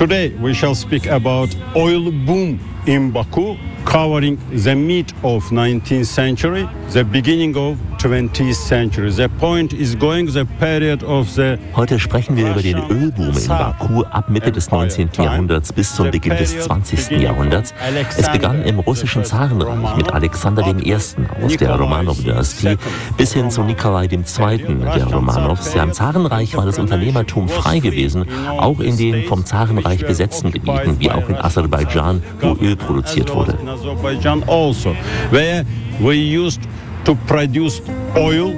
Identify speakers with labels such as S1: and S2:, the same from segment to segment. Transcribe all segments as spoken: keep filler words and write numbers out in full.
S1: Today we shall speak about oil boom in Baku, covering the mid of nineteenth century, the beginning of twentieth century. The point is going the period of the
S2: Heute sprechen wir über den Ölboom in Baku ab Mitte des neunzehnten Jahrhunderts bis zum Beginn des zwanzigsten Jahrhunderts. Es begann im russischen Zarenreich mit Alexander dem Ersten aus der Romanow-Dynastie bis hin zu Nikolai dem Zweiten der Romanows. Ja, im Zarenreich war das Unternehmertum frei gewesen, auch in den vom Zarenreich besetzten Gebieten, wie auch in Aserbaidschan, wo Öl produziert wurde.
S1: Aserbaidschan also, where we used to produce oil.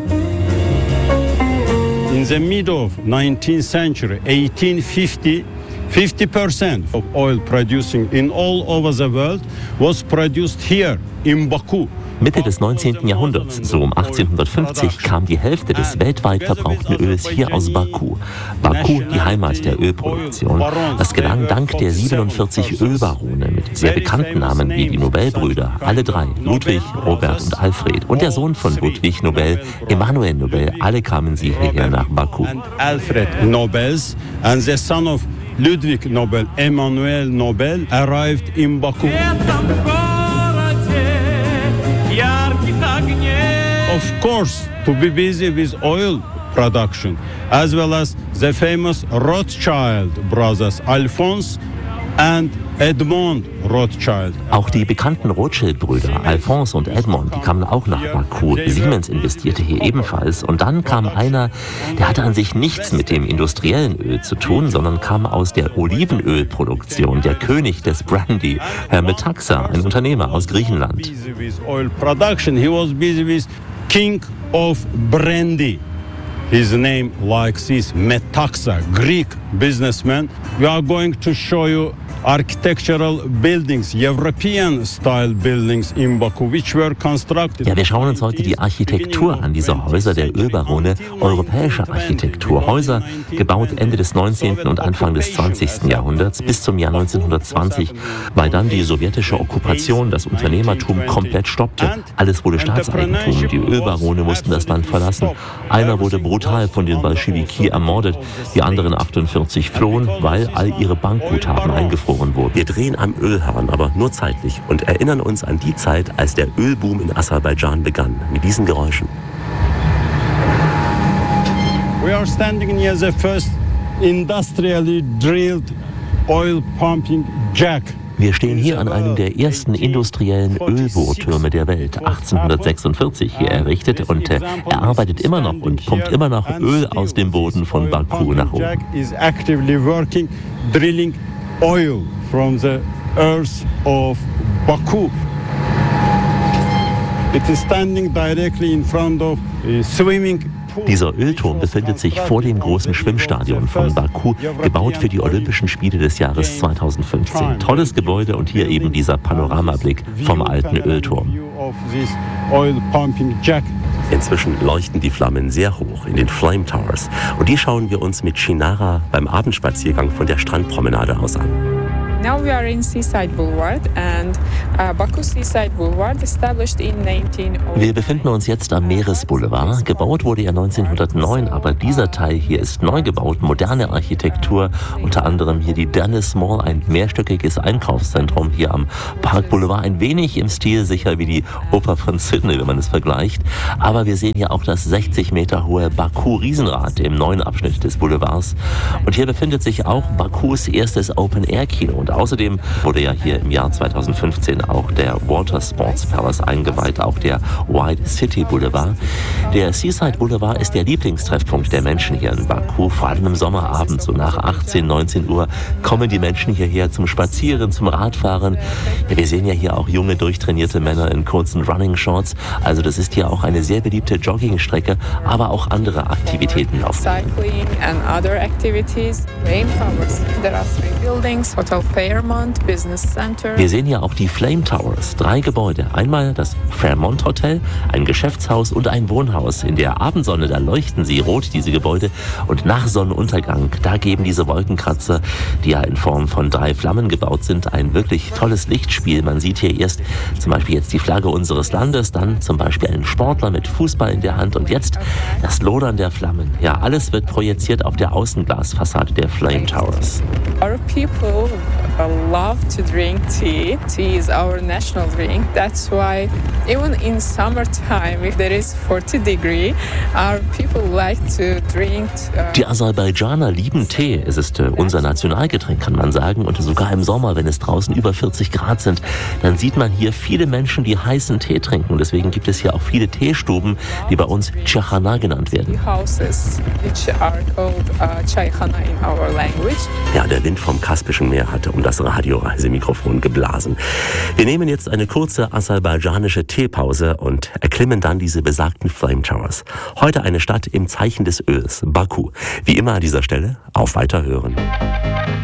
S1: In the mid of nineteenth century, eighteen fifty, fifty percent of oil producing in all over the world was produced here in Baku.
S2: Mitte des neunzehnten Jahrhunderts, so um achtzehnhundertfünfzig, kam die Hälfte des weltweit verbrauchten Öls hier aus Baku. Baku, die Heimat der Ölproduktion. Das gelang dank der siebenundvierzig Ölbarone mit sehr bekannten Namen wie die Nobelbrüder, alle drei, Ludwig, Robert und Alfred. Und der Sohn von Ludwig Nobel, Emanuel Nobel, alle kamen sie hierher nach Baku.
S1: Alfred Nobels and the son of Ludwig Nobel, Emanuel Nobel, arrived in Baku. Of course, to be busy with oil production, as well as the famous Rothschild brothers, Alphonse and Edmond Rothschild.
S2: Auch die bekannten Rothschild-Brüder, Alphonse und Edmond, die kamen auch nach Baku. Siemens investierte hier ebenfalls. Und dann kam einer, der hatte an sich nichts mit dem industriellen Öl zu tun, sondern kam aus der Olivenölproduktion, der König des Brandy, Herr Metaxa, ein Unternehmer aus Griechenland.
S1: Oil production, he was busy with King of Brandy. His name like this, Metaxa, Greek businessman. We are going to show you architectural buildings, European-style buildings in Baku, which were constructed.
S2: Ja, wir schauen uns heute die Architektur an, dieser Häuser der Ölbarone, europäische Architektur. Häuser gebaut Ende des neunzehnten und Anfang des zwanzigsten Jahrhunderts bis zum Jahr neunzehnhundertzwanzig, weil dann die sowjetische Okkupation das Unternehmertum komplett stoppte. Alles wurde Staatseigentum. Die Ölbarone mussten das Land verlassen. Einer wurde brutal von den Bolschewiki ermordet, die anderen achtundvierzig flohen, weil all ihre Bankguthaben eingefroren wurden. Wir drehen am Ölhahn, aber nur zeitlich, und erinnern uns an die Zeit, als der Ölboom in Aserbaidschan begann, mit diesen Geräuschen.
S1: We are standing near the first industrially drilled oil pumping jack.
S2: Wir stehen hier an einem der ersten industriellen Ölbohrtürme der Welt, achtzehnhundertsechsundvierzig hier errichtet, und äh, er arbeitet immer noch und pumpt immer noch Öl aus dem Boden von Baku nach oben.
S1: Jack is actively working, drilling oil from the earth of Baku. It is standing directly in front of a swimming pool.
S2: Dieser Ölturm befindet sich vor dem großen Schwimmstadion von Baku, gebaut für die Olympischen Spiele des Jahres zweitausendfünfzehn. Tolles Gebäude und hier eben dieser Panoramablick vom alten Ölturm. Inzwischen leuchten die Flammen sehr hoch in den Flame Towers, und die schauen wir uns mit Shinara beim Abendspaziergang von der Strandpromenade aus an.
S3: Now we are in Seaside Boulevard and uh, Baku Seaside Boulevard established in nineteen oh nine.
S2: Wir befinden uns jetzt am Meeresboulevard. Gebaut wurde er neunzehnhundertneun, aber dieser Teil hier ist neu gebaut, moderne Architektur, unter anderem hier die Dennis Mall, ein mehrstöckiges Einkaufszentrum hier am Parkboulevard, ein wenig im Stil sicher wie die Oper von Sydney, wenn man es vergleicht. Aber wir sehen hier auch das sechzig Meter hohe Baku-Riesenrad im neuen Abschnitt des Boulevards. Und hier befindet sich auch Bakus erstes Open-Air-Kino. Und außerdem wurde ja hier im Jahr zweitausendfünfzehn auch der Water Sports Palace eingeweiht, auch der White City Boulevard. Der Seaside Boulevard ist der Lieblingstreffpunkt der Menschen hier in Baku. Vor allem im Sommerabend, so nach achtzehn, neunzehn Uhr, kommen die Menschen hierher zum Spazieren, zum Radfahren. Ja, wir sehen ja hier auch junge, durchtrainierte Männer in kurzen Running Shorts. Also das ist hier auch eine sehr beliebte Joggingstrecke, aber auch andere Aktivitäten laufen.
S3: Cycling and other activities. Main towers. There are three buildings, hotel pay. Fairmont Business Center.
S2: Wir sehen hier auch die Flame Towers, drei Gebäude. Einmal das Fairmont Hotel, ein Geschäftshaus und ein Wohnhaus. In der Abendsonne, da leuchten sie rot, diese Gebäude. Und nach Sonnenuntergang, da geben diese Wolkenkratzer, die ja in Form von drei Flammen gebaut sind, ein wirklich tolles Lichtspiel. Man sieht hier erst zum Beispiel jetzt die Flagge unseres Landes, dann zum Beispiel einen Sportler mit Fußball in der Hand und jetzt das Lodern der Flammen. Ja, alles wird projiziert auf der Außenglasfassade der Flame Towers.
S3: Our people love to drink tea. Tea is our national drink. That's why even in summertime, if there is forty degree, our people like to drink. Uh,
S2: Die Aserbaidschaner lieben Tee. Es ist äh, unser Nationalgetränk, kann man sagen. Und sogar im Sommer, wenn es draußen über vierzig Grad sind, dann sieht man hier viele Menschen, die heißen Tee trinken. Deswegen gibt es hier auch viele Teestuben, die bei uns Chaykhana genannt werden.
S3: houses which are called uh, Chaykhana in our language.
S2: Ja, der Wind vom Kaspischen Meer hatte um das Radioreisemikrofon geblasen. Wir nehmen jetzt eine kurze aserbaidschanische Teepause und erklimmen dann diese besagten Flame Towers. Heute eine Stadt im Zeichen des Öls, Baku. Wie immer an dieser Stelle, auf Weiterhören.